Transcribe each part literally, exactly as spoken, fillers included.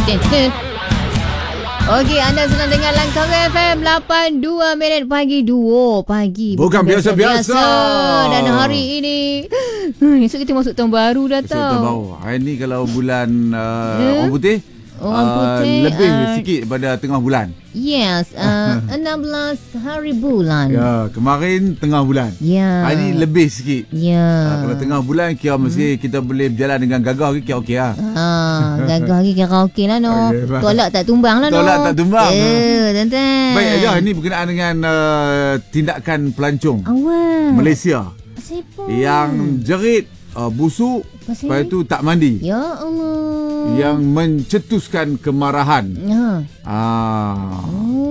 Okey, anda sedang dengar Langkawi F M lapan puluh dua minit pagi. Dua pagi. Bukan biasa-biasa. Dan hari ini esok kita masuk tahun baru dah tau. Esok tahun baru. Hari ni kalau bulan uh, yeah. Orang Putih, Orang Putih uh, lebih uh, sikit pada tengah bulan. Yes, uh, enam belas hari bulan. Ya, kemarin tengah bulan. Ya. Hari ni lebih sikit. Ya. Uh, kalau tengah bulan kira hmm. mesti kita boleh berjalan dengan gagah lagi, kira okey lah. Ah, gagah lagi kira okey lah no. Okay, tolak tak tumbang lah no. Tolak tak tumbang. Eh, tuan-tuan. Baik, Ajah, ini berkenaan dengan uh, tindakan pelancong Awal. Malaysia. Siapa? Yang jerit, uh, busuk, Pasal? lepas itu tak mandi. Ya Allah. Yang mencetuskan kemarahan. Ha. Ah.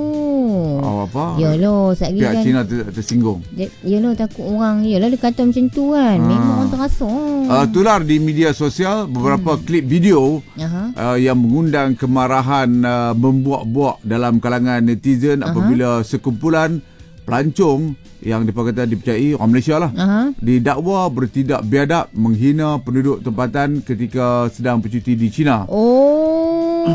Oh. Oh, apa? Yalah, satgi Pihak kan. Cina ter, tersinggung. Yalah, takut orang. Yalah, dia kata macam tu kan. Ha. Memang orang terasa. Uh, tular di media sosial beberapa hmm. klip video uh, yang mengundang kemarahan uh, membuak-buak dalam kalangan netizen Aha. apabila sekumpulan pelancong yang dipakata dipercayai orang Malaysia lah Aha. didakwa bertindak biadab menghina penduduk tempatan ketika sedang bercuti di China. Oh.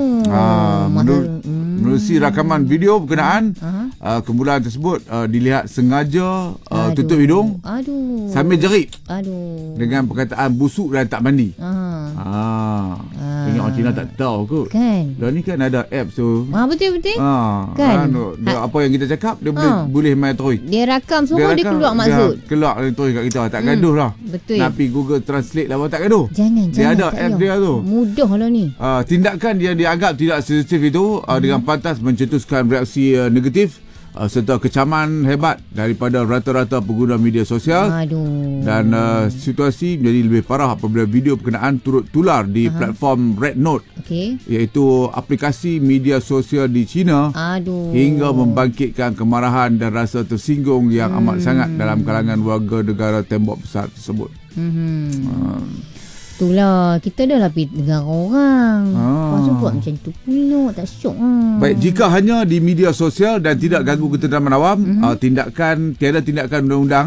uh, menurut menerusi rakaman video berkenaan, uh, kumpulan tersebut uh, dilihat sengaja uh, tutup hidung Aduh. sambil jerit Aduh. dengan perkataan busuk dan tak mandi. Ah. Ah. Ingat orang Cina tak tahu kot. Kan. Dah ni kan ada apps tu. Ah, betul betul. Ah, kan. Dia, dia, apa yang kita cakap dia boleh ah. boleh main terus. Dia rakam semua, dia, dia keluar dia maksud. Keluar terus kat kita, tak hmm. gaduh lah. Betul. Nak pergi Google Translate lah, tak gaduh. Jangan, dia jangan. Dia ada app dia tu. Mudah lah ni. Ah, tindakan yang dianggap tidak sensitif itu hmm. ah, dengan pantas mencetuskan reaksi uh, negatif uh, serta kecaman hebat daripada rata-rata pengguna media sosial. Aduh. Dan uh, situasi menjadi lebih parah apabila video berkenaan turut tular di Aha. platform Red Note, okay. iaitu aplikasi media sosial di China. Aduh. Hingga membangkitkan kemarahan dan rasa tersinggung yang hmm. amat sangat dalam kalangan warga negara tembok besar tersebut. Hmm. Uh. Itulah, kita dah lah pergi negara orang. Ah. Lepas tu buat macam tu pula, tak syok lah. Baik, jika hanya di media sosial dan tidak ganggu ketenteraman awam, mm-hmm. uh, tindakan tiada tindakan undang-undang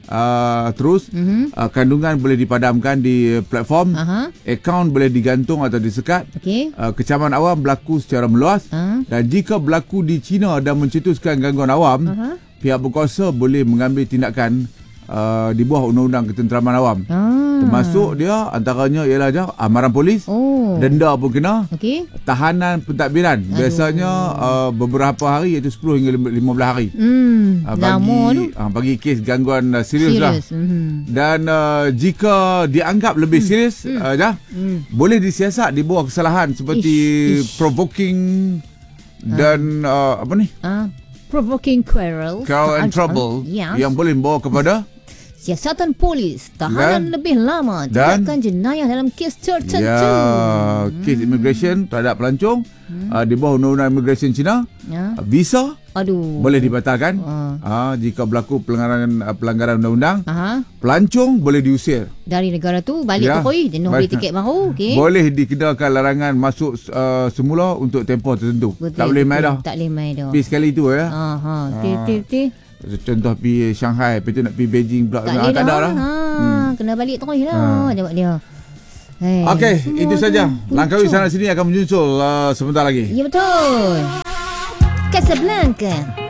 uh, terus, mm-hmm. uh, kandungan boleh dipadamkan di platform, uh-huh. akaun boleh digantung atau disekat, okay. uh, kecaman awam berlaku secara meluas, uh-huh. dan jika berlaku di China dan mencetuskan gangguan awam, uh-huh. pihak berkuasa boleh mengambil tindakan Uh, di bawah undang-undang ketenteraman awam. Ah. Termasuk dia antaranya ialah je amaran polis, oh. denda pun kena, okay. tahanan pentadbiran. Aduh. Biasanya uh, beberapa hari, iaitu sepuluh hingga lima belas hari. Hmm, uh, bagi uh, bagi kes gangguan uh, serius lah. Mm-hmm. Dan uh, jika dianggap lebih mm. serius, mm. uh, dah, mm. boleh disiasat di bawah kesalahan seperti ish, ish. provoking uh. dan uh, apa ni? Uh. Provoking quarrel, quarrel and trouble, uh, yes. yang boleh membawa kepada siasatan polis, tahanan dan, lebih lama, tindakan jenayah dalam kes tertentu. Ya, kes hmm. immigration terhadap pelancong hmm. uh, di bawah undang-undang immigration Cina, ya. uh, visa Aduh. boleh dibatalkan uh. Uh, jika berlaku pelanggaran uh, pelanggaran undang-undang. Uh-huh. Pelancong boleh diusir dari negara tu balik ya. ke koi, jenuh beli tiket baru. Okay. Boleh dikenakan larangan masuk uh, semula untuk tempoh tertentu. Betul, tak boleh main dah. Tak boleh main dah. Pergi sekali tu ya. Aha, tip-tip-tip. Contoh pergi Shanghai, lepas tu nak pergi Beijing pula. Tak, ah, tak ada lah. Ha, hmm. Kena balik terus lah ha. jawab dia. Hey, Okey, itu saja. Langkawi sana sini akan menyusul uh, sebentar lagi. Ya betul. Casablanca.